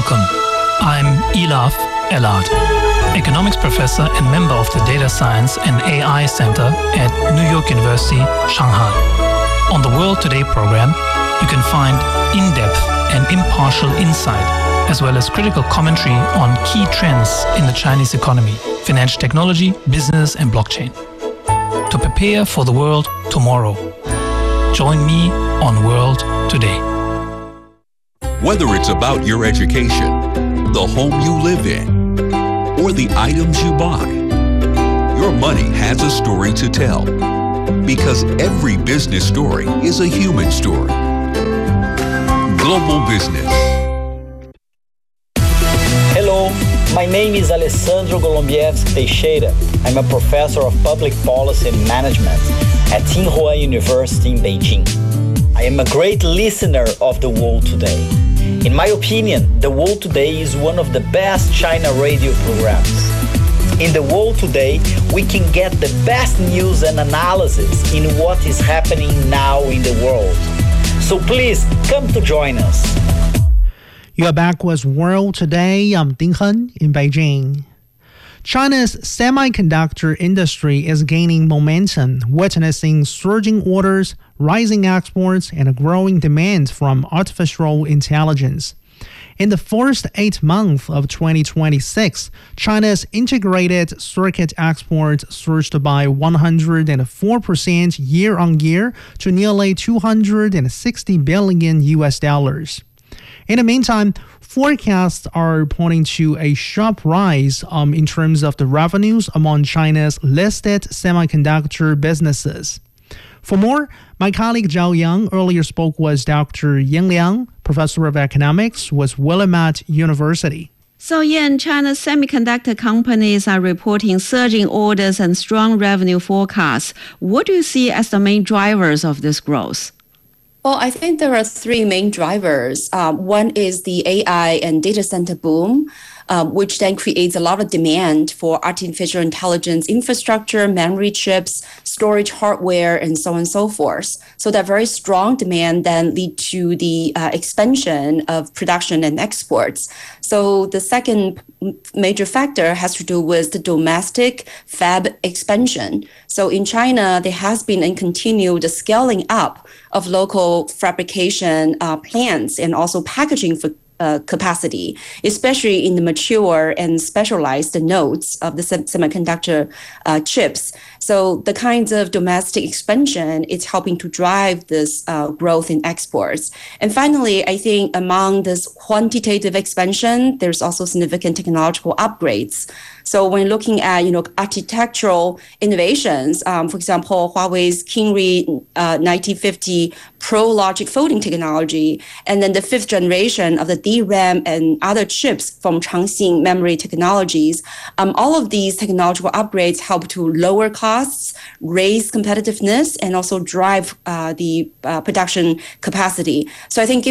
Welcome. I'm Elaf Elad, economics professor and member of the Data Science and AI Center at New York University, Shanghai. On the World Today program, you can find in-depth and impartial insight, as well as critical commentary on key trends in the Chinese economy, financial technology, business, and blockchain. To prepare for the world tomorrow, join me on World Today. Whether it's about your education, the home you live in, or the items you buy, your money has a story to tell. Because every business story is a human story. Global Business. Hello, my name is Alessandro Golombieski Teixeira. I'm a professor of public policy and management at Tsinghua University in Beijing. I am a great listener of The World Today. In my opinion, The World Today is one of the best China radio programs. In The World Today, we can get the best news and analysis in what is happening now in the world. So please come to join us. You are back with World Today. I'm Ding Hen in Beijing. China's semiconductor industry is gaining momentum, witnessing surging orders, rising exports, and a growing demand from artificial intelligence. In the first 8 months of 2026, China's integrated circuit exports surged by 104% year-on-year to nearly $260 billion. In the meantime, forecasts are pointing to a sharp rise in terms of the revenues among China's listed semiconductor businesses. For more, my colleague Zhao Yang earlier spoke with Dr. Yin Liang, professor of economics with Willamette University. So, Yan, China's semiconductor companies are reporting surging orders and strong revenue forecasts. What do you see as the main drivers of this growth? Well, I think there are three main drivers. One is the AI and data center boom, which then creates a lot of demand for artificial intelligence infrastructure, memory chips, storage hardware, and so on and so forth. So that very strong demand then lead to the expansion of production and exports. So the second major factor has to do with the domestic fab expansion. So in China, there has been and continued scaling up of local fabrication plants and also packaging for capacity, especially in the mature and specialized nodes of the semiconductor chips. So the kinds of domestic expansion is helping to drive this growth in exports. And finally, I think among this quantitative expansion, there's also significant technological upgrades. So when looking at architectural innovations, for example, Huawei's Kinri 9050 Pro Logic folding technology, and then the fifth generation of the DRAM and other chips from Changxin memory technologies, all of these technological upgrades help to lower costs, raise competitiveness, and also drive the production capacity. So I think